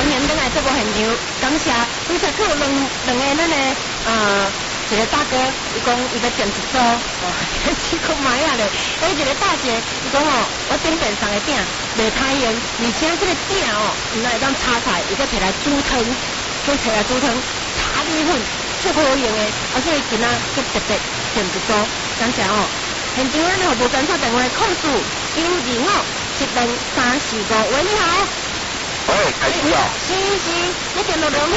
今年等来这个现场，感谢拄则去有两个咱的一个大哥，伊讲伊要点一组，试看卖啊咧。一个大姐，伊讲我顶边上的鼎袂太严，而且这个鼎原来会当炒菜，伊再摕来煮汤，摕来煮汤，炒米粉，最好用的。所以今仔去特别点一组，感谢现场咱服务专车电话控诉925-12-345，喂，你好。 喂，开始啊。 是，你点落凉了？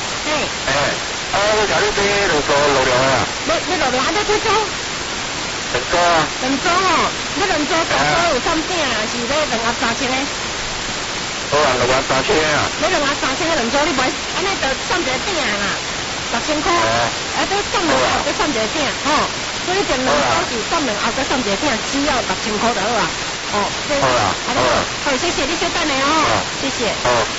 我家你这两组落凉啊。 你落凉还在推租？ 两组啊。 两组你两组大组有3鼎啊，是咧2盒3千的。 好啊，2盒3千啊。 你2盒3千的两组，你买安尼就送一个鼎啦，6000块。再送2盒，再送一个鼎，所以点两组是送2盒，再送一个鼎，只要6000块就好啊。好啊，好，谢谢你小等的谢谢。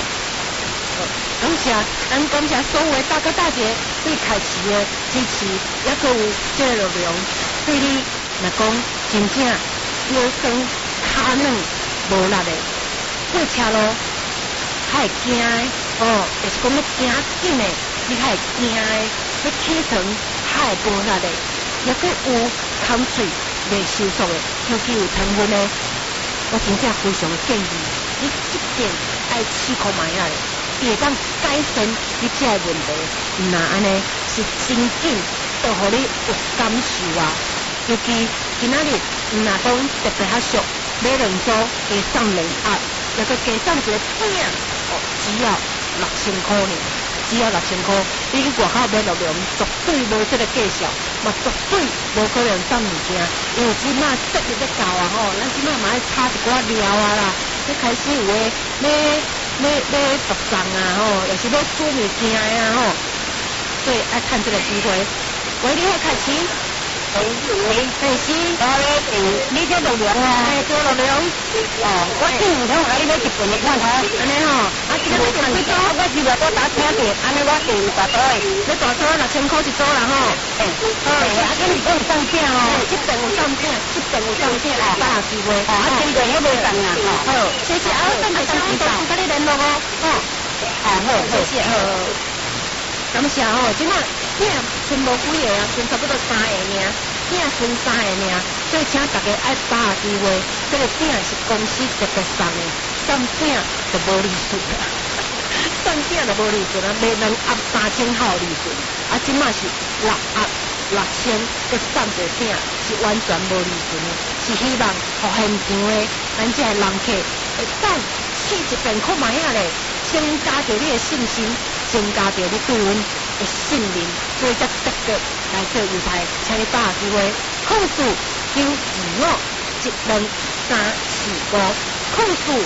感谢所有的大哥大姐对凯奇的支持，也佮有这个力量，对你来讲真正腰酸脚软无力的过车路，较会惊的就是讲要行紧的，你较会惊的要起床较会无力的，也佮有口水未收缩的，尤其有糖分的。我真正非常建议你一定爱试看卖啊！会当改善你这个问题，那安尼是真紧，都互你有感受啊！尤其今仔日若讲特别较俗，买2组加送2盒，也佮加送一个鼎，只要6000块呢，只要6000块，你去外口买落凉，绝对无这个计数，嘛绝对无可能送物件，因为即马节日在到啊咱即马嘛要炒一寡料啊啦，要开始有诶要服装啊又是要煮物件啊所以爱趁这个机会。喂，你好，凯奇。是，你这落凉啊？做落凉。我听唔通，你要1份你看下。安尼今日要订几组？我是话我打车订，安尼我订大组的。你大组6000块一组啦今日都有上架这顿有上架，这顿有上架，30机会。今日还无上啊。好，谢谢等下相关同事跟你联络好，谢谢感谢即马鼎剩无几个啊，剩差不多3个尔，鼎剩3个尔，所以请大家爱把握机会。这个鼎是公司特别送的，送鼎就无利润啦，送鼎就无利润啦，卖2盒3000好利润，即马是6盒6000，再送一个鼎是完全无利润的，是希望互现场的咱这个人客会当试一遍看卖啊咧，增加着你的信心。增加着你对阮的信任，所以才得到来做犹太，请你把握机会。控诉925-12-345，控诉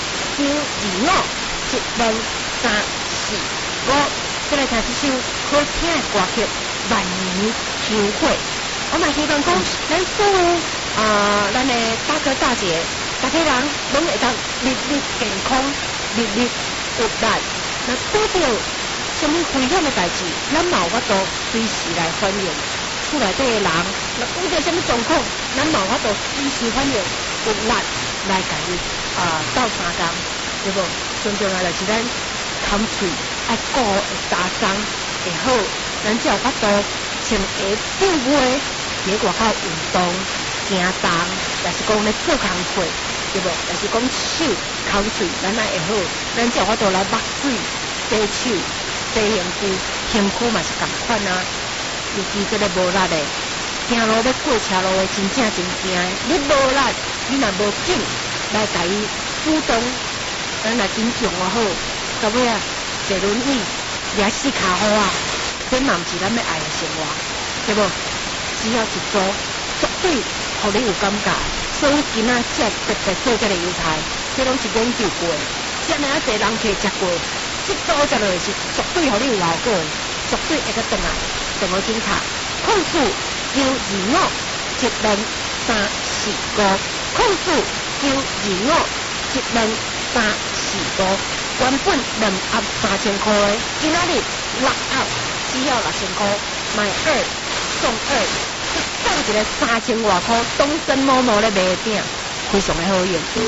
925-12-345。再来听这首好听的歌曲《万年秋会》。我嘛希望讲，咱所有咱的大哥大姐，大家人拢会当日日健康，日日有力。那多着什么危险的代志，咱嘛有法度随时来反映。厝内底的人，若遇到什么状况，咱嘛有法度随时反映，有力来甲伊斗相共，对不？最重要就是咱口嘴爱顾会打伤会好，咱才有法度穿鞋顶鞋，在外口运动、行动，也是讲咧做工课，对不？也是讲手口嘴咱会好，咱才有法度来抹水、洗手。这身躯嘛是同款啊，尤其这个无力的，行路要过车路的，真正真惊的。你无力，你若无紧来甲伊主动，咱来真重好，到尾啊坐轮椅也4脚好啊，这嘛毋是咱要爱的生活，对不？只要一组，绝对互你有感觉。所以今仔才特别做这个犹太，这拢是研究过的，这么啊侪人客食过。这组食落是绝对互你有效果的，绝对会个转来，更好精彩。控诉925-12-345，控诉925-12-345。原本2盒3000块的，今仔日6盒只要6000块，买2送2，送一个3000多块，东森某某咧卖鼎，非常的好用。